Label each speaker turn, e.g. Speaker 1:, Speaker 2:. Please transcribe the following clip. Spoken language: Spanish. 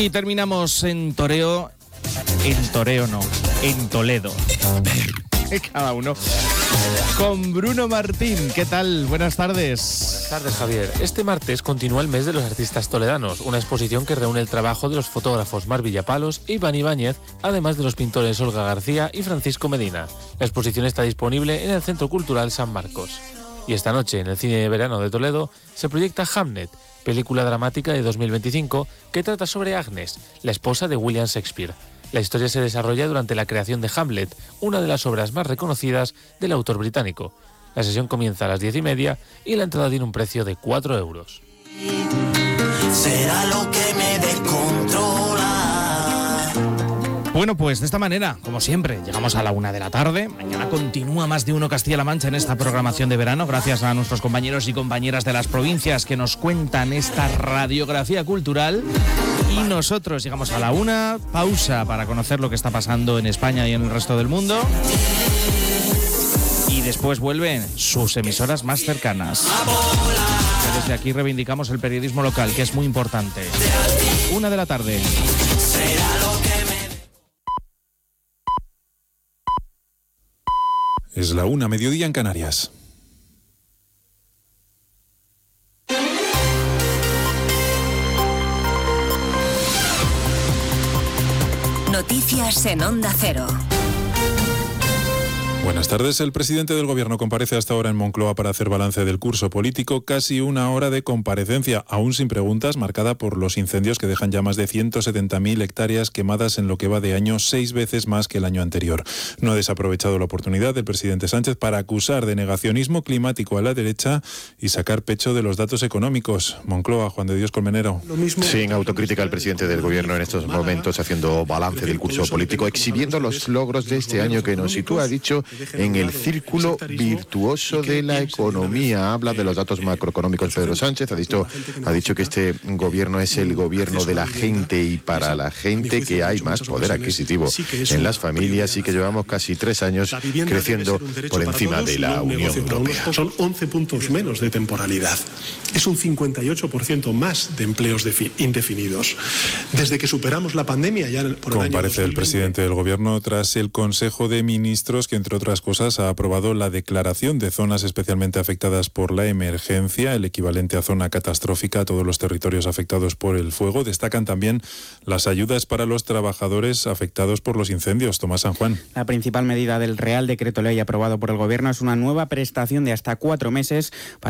Speaker 1: Y terminamos en Toledo. Cada uno. Con Bruno Martín. ¿Qué tal? Buenas tardes.
Speaker 2: Buenas tardes, Javier. Este martes continúa el mes de los artistas toledanos, una exposición que reúne el trabajo de los fotógrafos Mar Villapalos e Iván Ibáñez, además de los pintores Olga García y Francisco Medina. La exposición está disponible en el Centro Cultural San Marcos. Y esta noche, en el Cine de Verano de Toledo, se proyecta Hamnet, película dramática de 2025 que trata sobre Agnes, la esposa de William Shakespeare. La historia se desarrolla durante la creación de Hamlet, una de las obras más reconocidas del autor británico. La sesión comienza a las 10:30 y la entrada tiene un precio de 4 euros.
Speaker 3: Será lo que me descontrola.
Speaker 1: Bueno, pues de esta manera, como siempre, llegamos a la 1 de la tarde. Mañana continúa Más de Uno Castilla-La Mancha en esta programación de verano, gracias a nuestros compañeros y compañeras de las provincias que nos cuentan esta radiografía cultural. Y nosotros llegamos a la 1, pausa para conocer lo que está pasando en España y en el resto del mundo. Y después vuelven sus emisoras más cercanas. Desde aquí reivindicamos el periodismo local, que es muy importante. 1 de la tarde.
Speaker 4: Es la 1, mediodía en Canarias.
Speaker 5: Noticias en Onda Cero.
Speaker 4: Buenas tardes. El presidente del Gobierno comparece hasta ahora en Moncloa para hacer balance del curso político. Casi una hora de comparecencia, aún sin preguntas, marcada por los incendios que dejan ya más de 170.000 hectáreas quemadas en lo que va de año, 6 veces más que el año anterior. No ha desaprovechado la oportunidad del presidente Sánchez para acusar de negacionismo climático a la derecha y sacar pecho de los datos económicos. Moncloa, Juan de Dios Colmenero.
Speaker 6: Sin autocrítica, el presidente del Gobierno en estos momentos haciendo balance del curso político, exhibiendo los logros de este año que nos sitúa, ha dicho, en el círculo virtuoso de la economía. Habla de los datos macroeconómicos Pedro Sánchez, ha dicho que este gobierno es el gobierno de la gente y para la gente, que hay más poder adquisitivo en las familias y que llevamos casi 3 años creciendo por encima de la Unión Europea.
Speaker 7: Son 11 puntos menos de temporalidad. Es un 58% más de empleos indefinidos. Desde que superamos la pandemia ya por el año 2020.
Speaker 4: Comparece el presidente del Gobierno tras el Consejo de Ministros que, entre otras cosas, ha aprobado la declaración de zonas especialmente afectadas por la emergencia, el equivalente a zona catastrófica a todos los territorios afectados por el fuego. Destacan también las ayudas para los trabajadores afectados por los incendios. Tomás San Juan.
Speaker 8: La principal medida del Real Decreto Ley aprobado por el Gobierno es una nueva prestación de hasta 4 meses para